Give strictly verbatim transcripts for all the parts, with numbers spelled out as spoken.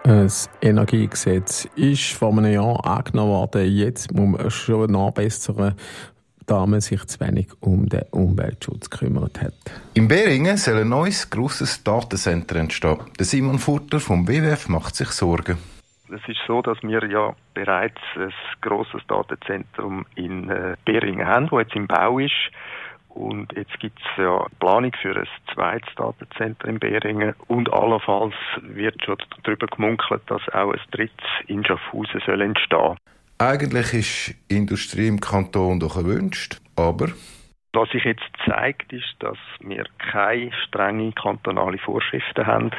Das Energiegesetz ist vor einem Jahr angenommen worden. Jetzt muss man schon nachbessern, da man sich zu wenig um den Umweltschutz gekümmert hat. In Beringen soll ein neues, grosses Datencenter entstehen. Der Simon Furter vom W W F macht sich Sorgen. Es ist so, dass wir ja bereits ein grosses Datenzentrum in äh, Beringen haben, das jetzt im Bau ist. Und jetzt gibt es ja Planung für ein zweites Datenzentrum in Beringen. Und allenfalls wird schon darüber gemunkelt, dass auch ein drittes in Schaffhausen soll entstehen. Eigentlich ist Industrie im Kanton doch erwünscht, aber... Was sich jetzt zeigt, ist, dass wir keine strengen kantonale Vorschriften haben,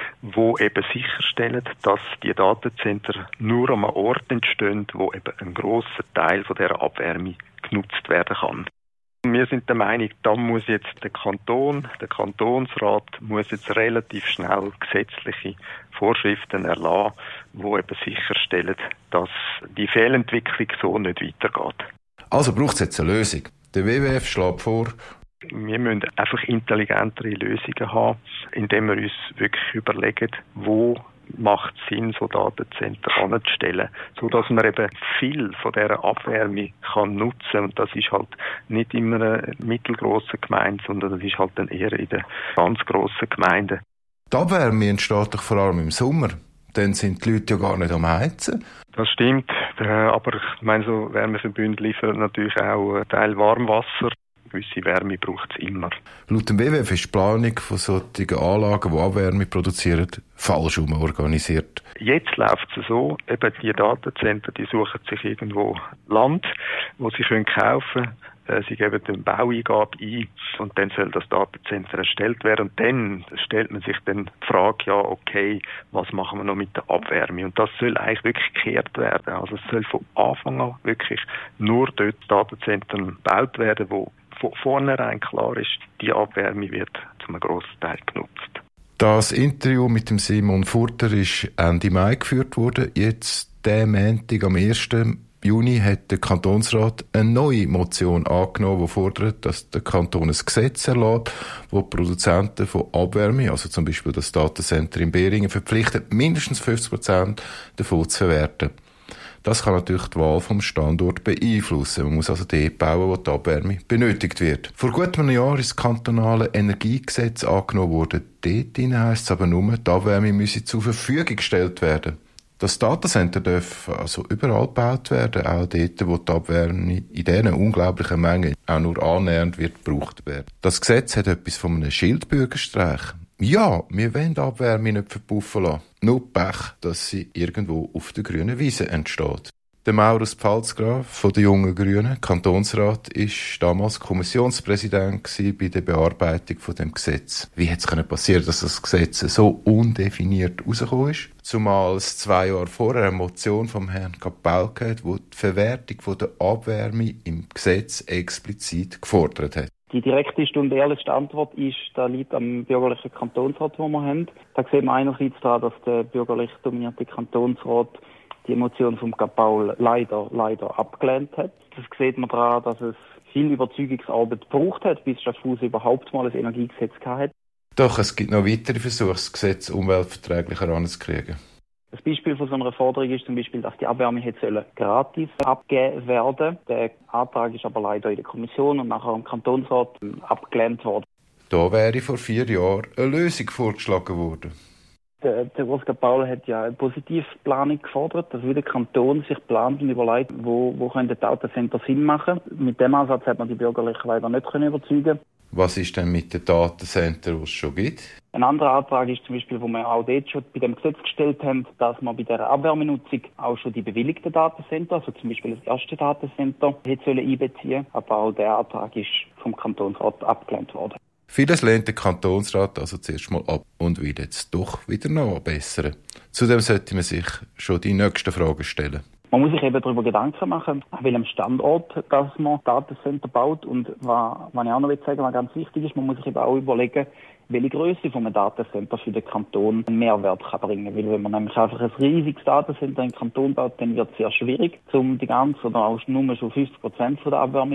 die eben sicherstellen, dass die Datenzentren nur an einem Ort entstehen, wo eben ein grosser Teil von dieser Abwärme genutzt werden kann. Wir sind der Meinung, da muss jetzt der Kanton, der Kantonsrat muss jetzt relativ schnell gesetzliche Vorschriften erlassen, die eben sicherstellen, dass die Fehlentwicklung so nicht weitergeht. Also braucht es jetzt eine Lösung. Der W W F schlägt vor, wir müssen einfach intelligentere Lösungen haben, indem wir uns wirklich überlegen, wo macht es Sinn, so Datenzentren anzustellen, sodass man eben viel von dieser Abwärme kann nutzen kann. Und das ist halt nicht immer eine mittelgrosse Gemeinde, sondern das ist halt dann eher in den ganz grossen Gemeinden. Die Abwärme entsteht doch vor allem im Sommer. Dann sind die Leute ja gar nicht am Heizen. Das stimmt, aber ich meine, so Wärmeverbünde liefern natürlich auch einen Teil Warmwasser. Gewisse Wärme braucht es immer. Laut dem W W F ist die Planung von solchen Anlagen, die Abwärme produzieren, falsch organisiert. Jetzt läuft es so, eben die Datenzentren, die suchen sich irgendwo Land, wo sie können kaufen können. Sie geben den Baueingabe ein und dann soll das Datenzentrum erstellt werden. Und dann stellt man sich dann die Frage, ja, okay, was machen wir noch mit der Abwärme? Und das soll eigentlich wirklich gekehrt werden. Also es soll von Anfang an wirklich nur dort Datenzentren gebaut werden, wo von vornherein klar ist, die Abwärme wird zu einem grossen Teil genutzt. Das Interview mit dem Simon Furter ist Ende Mai geführt worden. Jetzt, der Montag, am ersten Juni, hat der Kantonsrat eine neue Motion angenommen, die fordert, dass der Kanton ein Gesetz erlässt, das die Produzenten von Abwärme, also zum Beispiel das Datencenter in Beringen, verpflichtet, mindestens fünfzig Prozent davon zu verwerten. Das kann natürlich die Wahl vom Standort beeinflussen. Man muss also dort bauen, wo die Abwärme benötigt wird. Vor gut einem Jahr ist das kantonale Energiegesetz angenommen worden. Dort heisst es aber nur, die Abwärme müsse zur Verfügung gestellt werden. Das Datacenter darf also überall gebaut werden, auch dort, wo die Abwärme in diesen unglaublichen Mengen auch nur annähernd wird gebraucht werden. Das Gesetz hat etwas von einem Schildbürgerstreich. Ja, wir wollen die Abwärme nicht verpuffen lassen. Nur Pech, dass sie irgendwo auf der grünen Wiese entsteht. Der Maurus Pfalzgraf von den Jungen Grünen, Kantonsrat, ist damals Kommissionspräsident bei der Bearbeitung von dem Gesetz. Wie hätte es passieren, dass das Gesetz so undefiniert rausgekommen ist? Zumal es zwei Jahre vorher eine Motion vom Herrn Kapelke hat, die die Verwertung von der Abwärme im Gesetz explizit gefordert hat. Die direkteste und ehrlichste Antwort ist, da liegt am bürgerlichen Kantonsrat, den wir haben. Da sehen wir einerseits daran, dass der bürgerlich dominierte Kantonsrat die Motion vom Kapaul leider, leider abgelehnt hat. Das sieht man daran, dass es viel Überzeugungsarbeit gebraucht hat, bis Schaffhausen überhaupt mal ein Energiegesetz hatte. Doch, es gibt noch weitere Versuche, das Gesetz umweltverträglicher anzukriegen. Das Beispiel von so einer Forderung ist zum Beispiel, dass die Abwärme hätte sollen gratis abgegeben werden. Der Antrag ist aber leider in der Kommission und nachher im Kantonsrat abgelehnt worden. Da wäre vor vier Jahren eine Lösung vorgeschlagen worden. Der, der Oskar Paul hat ja eine Positivplanung gefordert, dass der Kanton sich plant und überlegt, wo, wo können die Datacenter Sinn machen. Mit dem Ansatz hat man die Bürgerlichen leider nicht überzeugen. Was ist denn mit den Datacentern, die es schon gibt? Ein anderer Antrag ist zum Beispiel, wo wir auch dort schon bei dem Gesetz gestellt haben, dass man bei dieser Abwärmenutzung auch schon die bewilligten Datacenter, also zum Beispiel das erste Datacenter, hätte einbeziehen sollen. Aber auch der Antrag ist vom Kantonsrat abgelehnt worden. Vieles lehnt der Kantonsrat also zuerst mal ab und will jetzt doch wieder nachbessern. Zudem sollte man sich schon die nächsten Fragen stellen. Man muss sich eben darüber Gedanken machen, an welchem Standort dass man Datacenter baut. Und was, was ich auch noch sagen will, was ganz wichtig ist, man muss sich eben auch überlegen, welche Größe von einem Datacenter für den Kanton einen Mehrwert kann bringen kann. Weil wenn man nämlich einfach ein riesiges Datacenter in den Kanton baut, dann wird es sehr schwierig, um die ganze oder auch nur schon fünfzig Prozent von der Abwärme nutzen.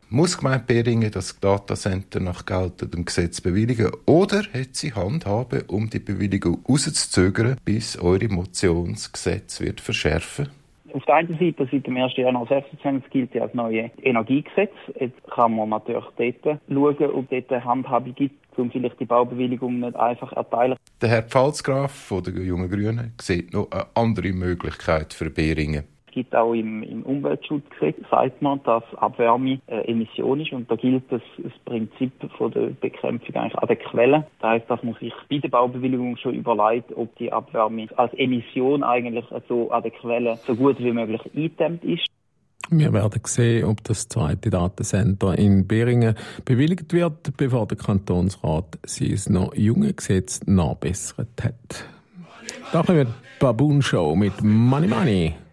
Muss Gemeinde Beringen das Datacenter nach geltendem Gesetz bewilligen oder hat sie Handhabe, um die Bewilligung rauszuzögern, bis eure Motion das Gesetz wird verschärfen? Auf der einen Seite, seit dem ersten Januar sechsundzwanzig gilt ja das neue Energiegesetz. Jetzt kann man natürlich dort schauen, ob dort eine Handhabung gibt, um vielleicht die Baubewilligung nicht einfach erteilen. Der Herr Pfalzgraf von der Jungen Grünen sieht noch eine andere Möglichkeit für Beringen. Es gibt auch im, im Umweltschutzgesetz, sagt man, dass Abwärme äh, Emission ist und da gilt das, das Prinzip von der Bekämpfung eigentlich an der Quelle. Das heisst, dass man sich bei der Baubewilligung schon überlegt, ob die Abwärme als Emission eigentlich so an der Quelle so gut wie möglich eingedämmt ist. Wir werden sehen, ob das zweite Datencenter in Beringen bewilligt wird, bevor der Kantonsrat sein noch junge Gesetz nachbessert hat. Da kommt die Baboon Show mit Money Money.